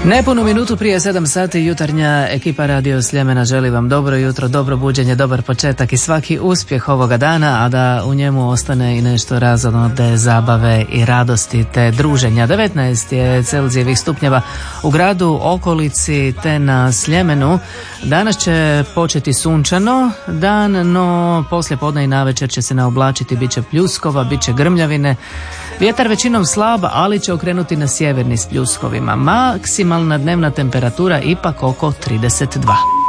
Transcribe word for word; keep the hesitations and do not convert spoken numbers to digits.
Nepunu minutu prije sedam sati jutarnja ekipa Radio Sljemena želi vam dobro jutro, dobro buđenje, dobar početak i svaki uspjeh ovoga dana, a da u njemu ostane i nešto razonode, zabave i radosti te druženja. devetnaest je Celzijevih stupnjeva u gradu, okolici te na Sljemenu. Danas će početi sunčano dan, no poslije podne i navečer će se naoblačiti, bit će pljuskova, bit će grmljavine. Vjetar većinom slab, ali će okrenuti na sjeverni s pljuskovima. Maksimalna dnevna temperatura ipak oko trideset dva.